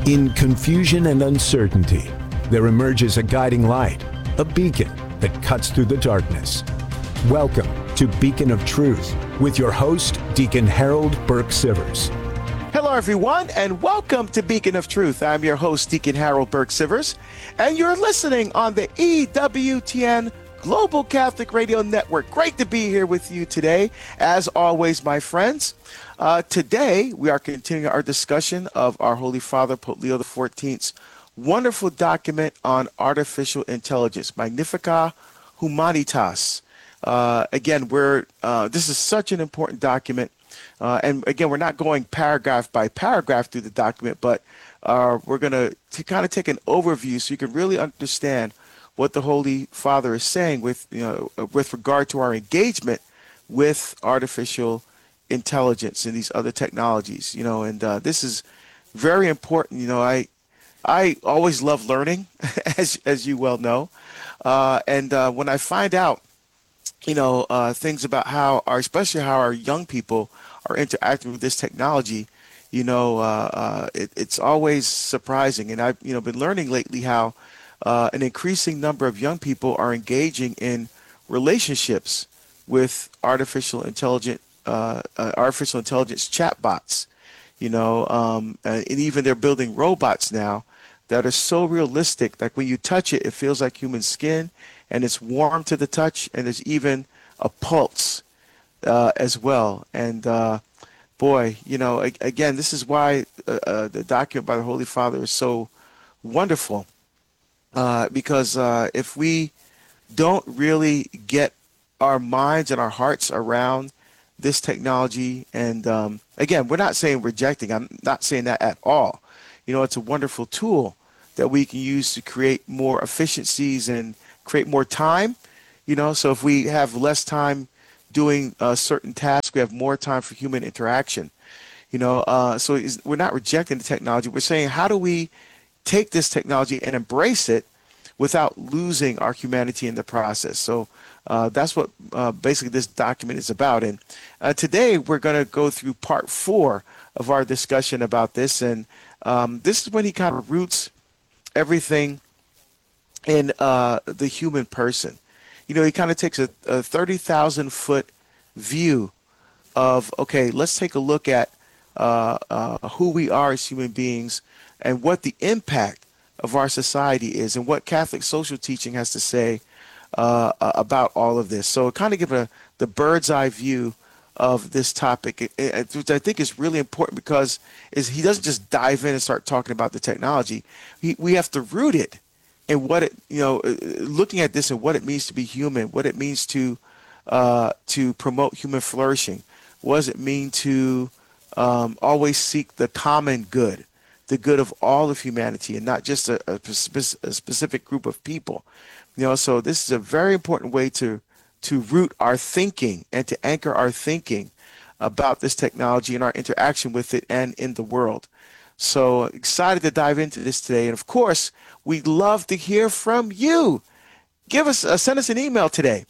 In confusion and uncertainty, there emerges a guiding light, a beacon that cuts through the darkness. Welcome to Beacon of Truth with your host, Deacon Harold Burke-Sivers. Hello, everyone, and welcome to Beacon of Truth. I'm your host, Deacon Harold Burke-Sivers, and you're listening on the EWTN Global Catholic Radio Network. Great to be here with you today, as always, my friends. Today, we are continuing our discussion of our Holy Father, Pope Leo XIV's wonderful document on artificial intelligence, Magnificat Humanitas. Again, this is such an important document. And again, we're not going paragraph by paragraph through the document, but we're going to kind of take an overview so you can really understand what the Holy Father is saying with regard to our engagement with artificial intelligence and these other technologies. And this is very important. I always love learning, as you well know, and when I find out things about especially how our young people are interacting with this technology, it's always surprising. And I've been learning lately how an increasing number of young people are engaging in relationships with artificial intelligence chatbots, and even they're building robots now that are so realistic that when you touch it, it feels like human skin, and it's warm to the touch, and there's even a pulse as well. And again, this is why the document by the Holy Father is so wonderful, because if we don't really get our minds and our hearts around this technology, and again, we're not saying rejecting, I'm not saying that at all. It's a wonderful tool that we can use to create more efficiencies and create more time, so if we have less time doing certain tasks, we have more time for human interaction, so we're not rejecting the technology. We're saying, how do we take this technology and embrace it without losing our humanity in the process? So that's what basically this document is about. And today we're going to go through part 4 of our discussion about this. And this is when he kind of roots everything in the human person. He kind of takes a 30,000 foot view of, okay, let's take a look at who we are as human beings and what the impact of our society is and what Catholic social teaching has to say about all of this. So kind of give the bird's eye view of this topic, which I think is really important, because he doesn't just dive in and start talking about the technology. We have to root it in what it, looking at this and what it means to be human, what it means to promote human flourishing. What does it mean to always seek the common good, the good of all of humanity, and not just a specific group of people? So this is a very important way to root our thinking and to anchor our thinking about this technology and our interaction with it and in the world. So excited to dive into this today. And of course, we'd love to hear from you. Send us an email today,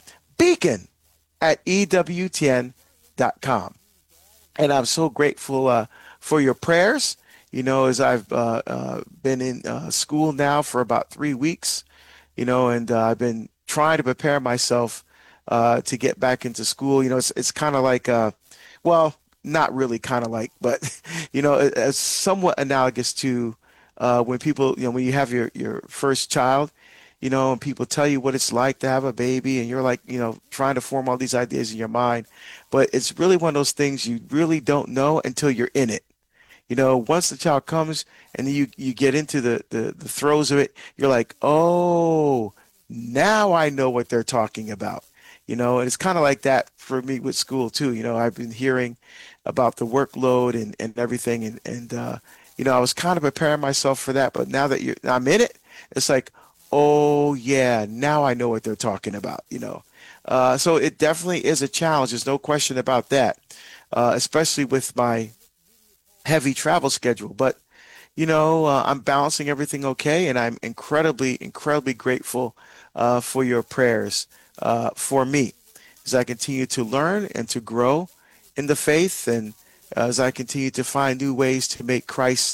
beacon@ewtn.com. And I'm so grateful for your prayers. As I've been in school now for about 3 weeks, and I've been trying to prepare myself to get back into school. It's kind of like, not really kind of like, but, it's somewhat analogous to when people, when you have your first child, and people tell you what it's like to have a baby, and you're like, trying to form all these ideas in your mind. But it's really one of those things you really don't know until you're in it. Once the child comes and you get into the throes of it, you're like, oh, now I know what they're talking about. And it's kind of like that for me with school too. I've been hearing about the workload and everything. And I was kind of preparing myself for that. But now that I'm in it, it's like, oh yeah, now I know what they're talking about, So it definitely is a challenge. There's no question about that, especially with my heavy travel schedule. But, I'm balancing everything okay. And I'm incredibly, incredibly grateful for your prayers for me as I continue to learn and to grow in the faith, and as I continue to find new ways to make Christ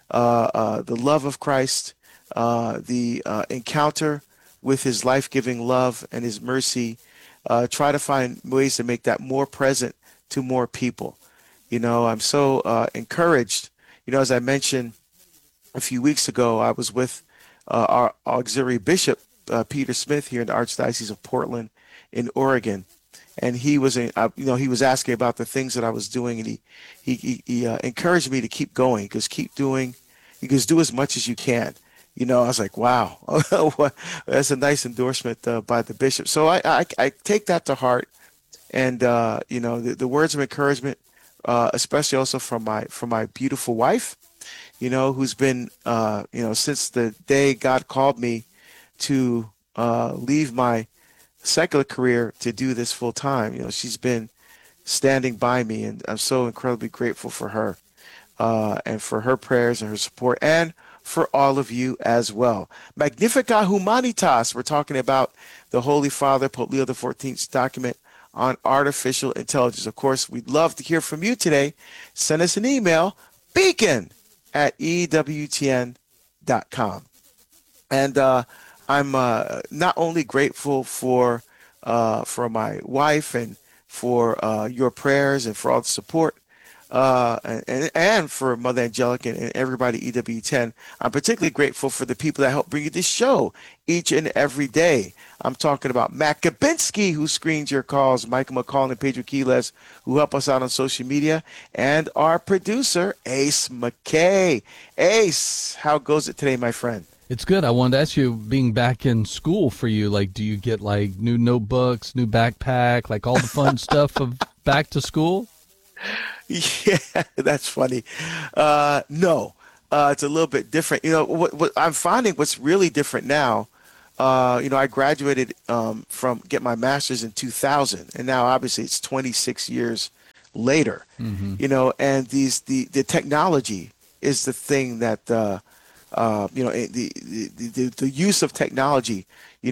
the love of Christ, the encounter with his life-giving love and his mercy. Try to find ways to make that more present to more people. I'm so encouraged. As I mentioned a few weeks ago, I was with our auxiliary bishop, Peter Smith, here in the Archdiocese of Portland in Oregon. And he was, he was asking about the things that I was doing, and he encouraged me to keep going, because do as much as you can. I was like, wow, that's a nice endorsement by the bishop. So I take that to heart, and the words of encouragement, especially also from my beautiful wife, who's been since the day God called me to leave my secular career to do this full time. She's been standing by me, and I'm so incredibly grateful for her, and for her prayers and her support, and for all of you as well. Magnificat Humanitas. We're talking about the Holy Father, Pope Leo XIV's document on artificial intelligence. Of course, we'd love to hear from you today. Send us an email, beacon@ewtn.com. And I'm not only grateful for my wife, and for your prayers, and for all the support, and for Mother Angelica and everybody at EWTN. I'm particularly grateful for the people that help bring you this show each and every day. I'm talking about Matt Kabinski, who screens your calls, Michael McCall and Pedro Quiles, who help us out on social media, and our producer, Ace McKay. Ace, how goes it today, my friend? It's good. I wanted to ask you, being back in school for you, like, do you get like new notebooks, new backpack, like all the fun stuff of back to school? Yeah, that's funny. No, it's a little bit different. What I'm finding, what's really different now. I graduated from get my master's in 2000, and now obviously it's 26 years later. Mm-hmm. And the technology is the thing that the use of technology.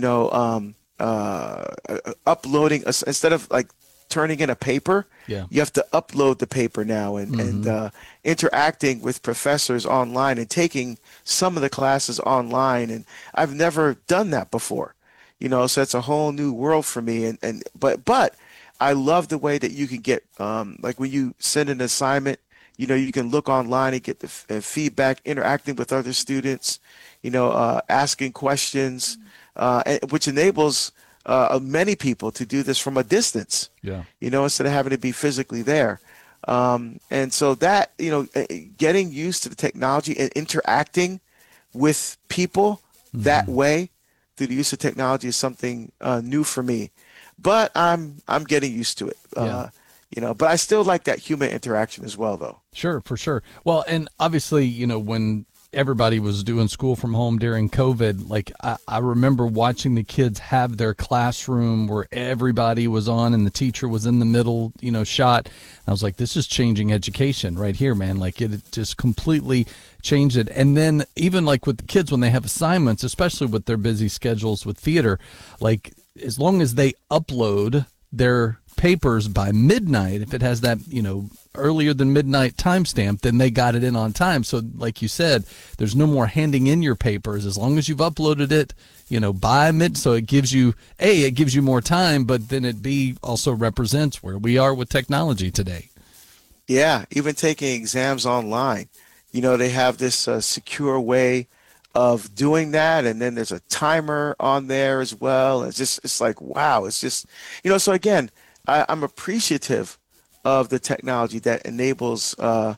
Uploading instead of like turning in a paper. Yeah. You have to upload the paper now, and interacting with professors online, and taking some of the classes online. And I've never done that before, so it's a whole new world for me. But I love the way that you can get, like when you send an assignment, you can look online and get the feedback, interacting with other students, asking questions, which enables many people to do this from a distance, instead of having to be physically there. And so that, getting used to the technology and interacting with people that way through the use of technology is something new for me. But I'm getting used to it. But I still like that human interaction as well, though. Sure, for sure. Well, and obviously, when everybody was doing school from home during COVID, like I remember watching the kids have their classroom where everybody was on and the teacher was in the middle, shot. And I was like, this is changing education right here, man. Like it just completely changed it. And then even like with the kids, when they have assignments, especially with their busy schedules with theater, like as long as they upload their papers by midnight, if it has that, earlier than midnight timestamp, then they got it in on time. So like you said, there's no more handing in your papers as long as you've uploaded it, by mid. So it gives you more time, but then it also represents where we are with technology today. Yeah. Even taking exams online, they have this secure way of doing that. And then there's a timer on there as well. It's like, wow. It's just, so again, I'm appreciative of the technology that enables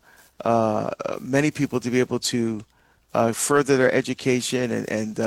many people to be able to further their education, and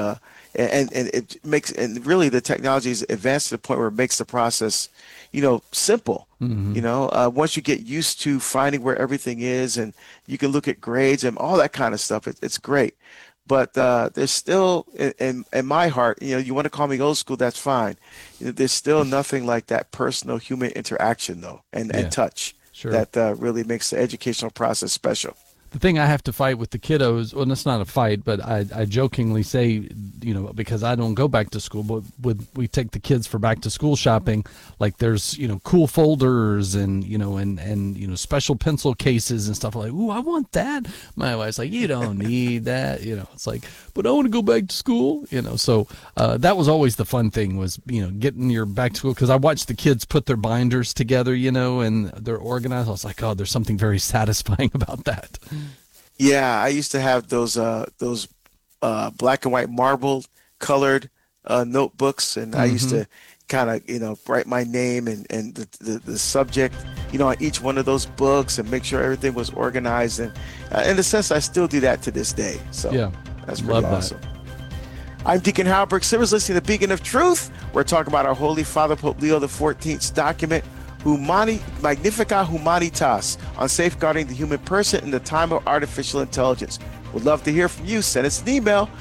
it makes, and really the technology is advanced to the point where it makes the process, simple. Once you get used to finding where everything is, and you can look at grades and all that kind of stuff, it's great. But there's still, in my heart, you want to call me old school, that's fine. There's still nothing like that personal human interaction, though, and touch that really makes the educational process special. The thing I have to fight with the kiddos, well, it's not a fight, but I jokingly say, because I don't go back to school, but we take the kids for back to school shopping, like there's, cool folders and, and special pencil cases and stuff like, ooh, I want that. My wife's like, you don't need that. It's like, but I want to go back to school, so that was always the fun thing was, getting your back to school. Cause I watched the kids put their binders together, and they're organized. I was like, oh, there's something very satisfying about that. Yeah, I used to have those black and white marbled colored notebooks, and I used to kind of write my name and the subject on each one of those books and make sure everything was organized. And in a sense, I still do that to this day. So yeah, that's pretty awesome. I'm Deacon Harold Burke Sivers, listening to Beacon of Truth. We're talking about our Holy Father Pope Leo XIV's document Magnificat Humanitas on safeguarding the human person in the time of artificial intelligence. We'd love to hear from you. Send us an email,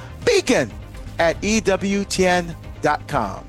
beacon@ewtn.com.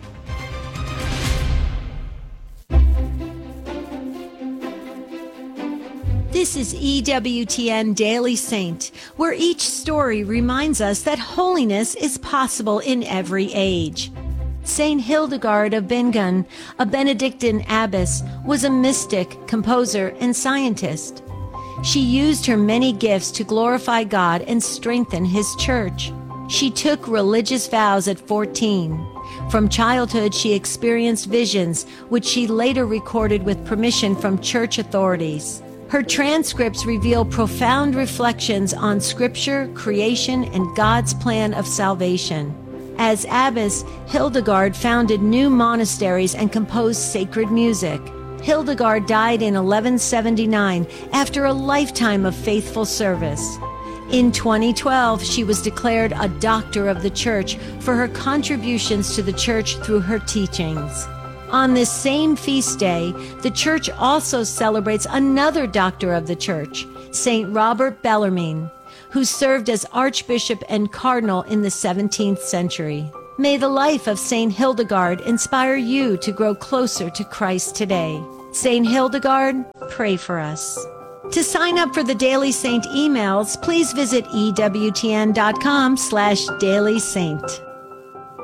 This is EWTN Daily Saint, where each story reminds us that holiness is possible in every age. Saint Hildegard of Bingen, a Benedictine abbess, was a mystic, composer, and scientist. She used her many gifts to glorify God and strengthen His church. She took religious vows at 14. From childhood, she experienced visions, which she later recorded with permission from church authorities. Her transcripts reveal profound reflections on Scripture, creation, and God's plan of salvation. As abbess, Hildegard founded new monasteries and composed sacred music. Hildegard died in 1179 after a lifetime of faithful service. In 2012, she was declared a Doctor of the Church for her contributions to the Church through her teachings. On this same feast day, the Church also celebrates another Doctor of the Church, Saint Robert Bellarmine, who served as Archbishop and Cardinal in the 17th century. May the life of Saint Hildegard inspire you to grow closer to Christ today. Saint Hildegard, pray for us. To sign up for the Daily Saint emails, please visit EWTN.com/Daily Saint.